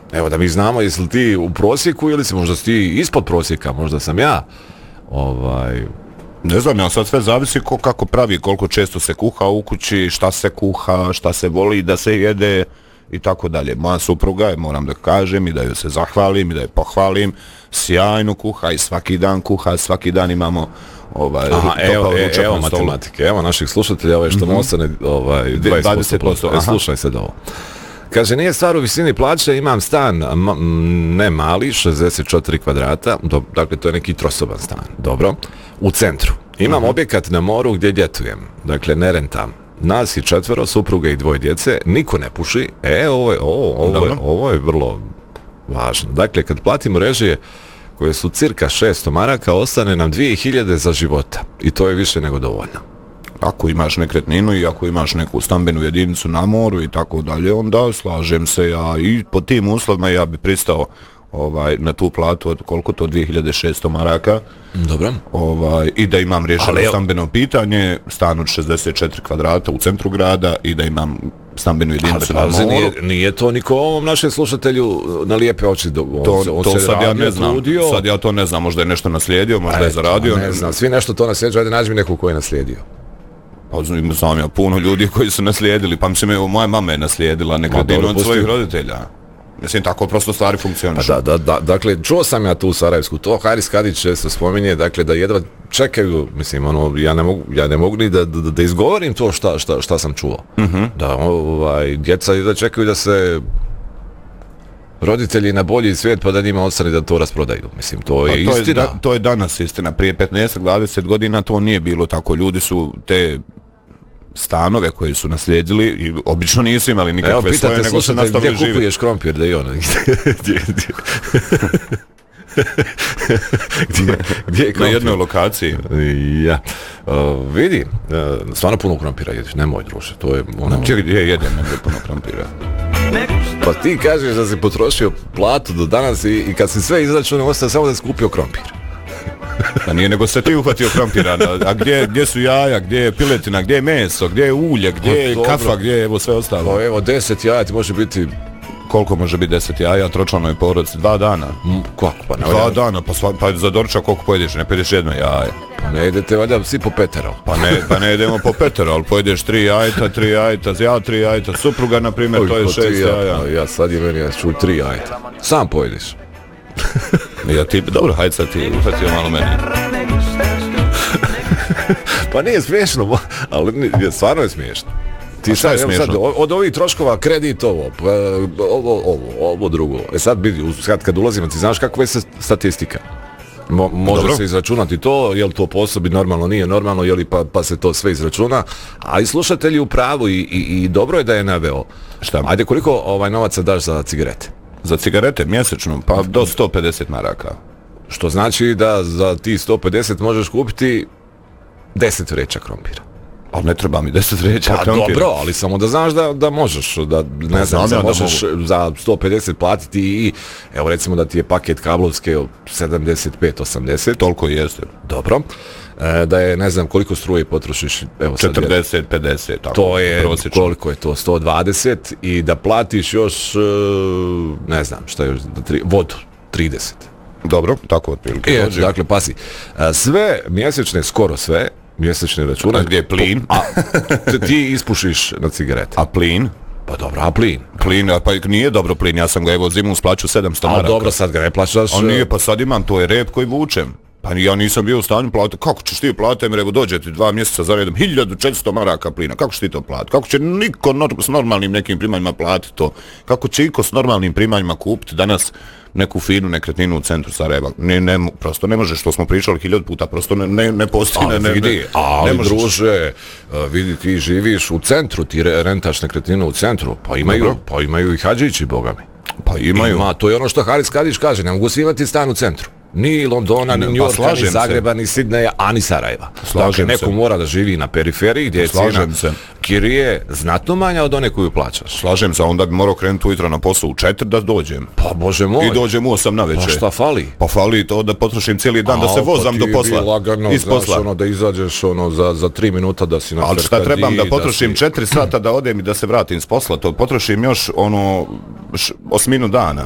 Evo da mi znamo jesi li ti u prosjeku ili si možda si ti ispod prosjeka, možda sam ja. Ne znam, ja sad sve zavisi kako pravi, koliko često se kuha u kući, šta se kuha, šta se voli da se jede i tako dalje. Moja supruga je, moram da kažem i da joj se zahvalim i da je pohvalim, sjajno kuha i svaki dan kuha, svaki dan imamo evo matematike, evo naših slušatelja, što mu ostane 20%. Slušaj se da ovo. Kaže, nije stvar u visini plaće, imam stan, ne mali, 64 kvadrata, dakle to je neki trosoban stan, dobro, u centru. Imam objekat na moru gdje ljetujem, dakle ne rentam. Nas je 4, supruga i 2 djece, niko ne puši, ovo je vrlo važno. Dakle, kad platimo režije koje su cirka 600 maraka, ostane nam 2000 za života i to je više nego dovoljno. Ako imaš nekretninu i ako imaš neku stambenu jedinicu na moru i tako dalje, onda slažem se ja i po tim uslovima ja bi pristao na tu platu od koliko to 2600 maraka. Dobro. I da imam rješeno stambeno pitanje, stan od 64 kvadrata u centru grada i da imam stambenu jedinicu na moru. Nije to niko ovom našem slušatelju na lijepe oči. To sad ja ne znam. Sad ja to ne znam, možda je nešto naslijedio, možda je zaradio. Ne znam, svi nešto to naslijedio, ajde nađi mi nekog koji je naslijedio. Pa znam ja puno ljudi koji su naslijedili, pa mislim evo moja mama je naslijedila nekretninu od svojih roditelja. Mislim, tako prosto stvari funkcionišu. Dakle, čuo sam ja tu u Sarajevsku, to Haris Kadić često spominje, dakle, da jedva čekaju, mislim, ja ne mogu ni da izgovorim to šta sam čuo. Da, djeca jedva čekaju da se roditelji na bolji svijet pa da njima ostane da to rasprodaju. Mislim, to je istina. To je danas istina. Prije 15-20 godina to nije bilo tako. Ljudi su te stanove koje su naslijedili i obično nisu imali nikakve svoje, nego se nastavili živjeti. Gdje kupuješ krompir, da i ono? Gdje na jednoj lokaciji. Ja. Vidi, stvarno puno krompira jediš, nemoj druže. To je ono... Gdje jedem negdje puno krompira? Pa ti kažeš da si potrošio platu do danas i kad si sve izračunao, ostao samo da si kupio krompir. Pa nije, nego se ti uhvatio krompira, a gdje su jaja, gdje je piletina, gdje je meso, gdje je ulje, gdje je kafa, gdje je evo sve ostalo. Pa evo 10 jaja ti može biti... Koliko može biti 10 jaja tročlanoj porodici? 2 dana. Kako pa? 2 dana, pa za doručak koliko pojedeš, ne pojedeš jedno jaje. Pa ne idete valjda svi po petero. Pa ne idemo po petero, ali pojedeš 3 jajeta, ja 3 jajeta, supruga na primjer, to je 6 jaja. Ja sad je meni, ja ću 3 jajeta. Sam pojedeš. Ja ti, dobro, hajde sad ti uhvatio malo meni. Pa nije smiješno, ali stvarno je smiješno. Ti šta je smiješno? Sad, od ovih troškova kredit ovo drugo. Sad kad ulazimo, ti znaš kakva je statistika? Može se izračunati to, je li to po osobi normalno, nije normalno, je li pa se to sve izračuna. A i slušatelji u pravu i dobro je da je naveo. Šta? Ajde, koliko novaca daš za cigarete? Za cigarete mjesečno? Pa do 150 maraka. Što znači da za ti 150 možeš kupiti 10 vreća krompira. Ali ne treba mi 10 vreća krompira. Pa dobro, ali samo da znaš da možeš, da ne znam, da možeš za 150 platiti i evo recimo da ti je paket kablovske 75-80. Toliko jeste. Dobro. Da je, ne znam, koliko struje potrošiš, evo sad 40-50, tako. To je, prosječno. koliko je to, 120 i da platiš još, ne znam, šta još, vodu, 30. Dobro, tako otprilike. Dakle, pasi, sve mjesečne, skoro sve, mjesečne račune. A gdje je plin? Ti ispušiš na cigarete. A plin? Pa dobro, a plin? Plin, pa nije dobro plin, ja sam ga evo zimu splaću 700 maraka. A dobro, sad ga ne plaćaš. A nije, pa sad imam, to je rep koji vučem. Pa ja nisam bio u stanju platiti, kako ćeš ti platiti, evo dođe ti 2 mjeseca za redom, 1400 maraka plina, kako ćeš ti to platiti? Kako će niko s normalnim nekim primanjima platiti to? Kako će iko s normalnim primanjima kupiti danas neku finu nekretninu u centru Sarajeva? Prosto ne može, što smo pričali 1000 puta, prosto ne postoji. Ali druže, vidi, ti živiš u centru, ti rentaš nekretninu u centru, pa imaju i Hadžići, boga mi. Pa imaju. To je ono što Haris Kadić kaže, ne mogu svi imati stan u centru. Ni Londona, ni New Yorka, ni Zagreba, ni Sidneja, a ni Sarajeva. Dakle, neko mora da živi na periferiji gdje je cijena kirije znatno manja od one koju plaćaš. Slažem se, onda bi morao krenuti ujutro na posao u 4 da dođem. Pa bože moj. I dođem u 8 na večer. Pa šta fali? Pa fali to da potrošim cijeli dan, da se vozam do posla. Lagano, iz posla. Znaš, da izađeš za 3 minuta da si na ali šta trebam da potrošim 4 sata da odem i da se vratim s posla, to potrošim još 8 dana.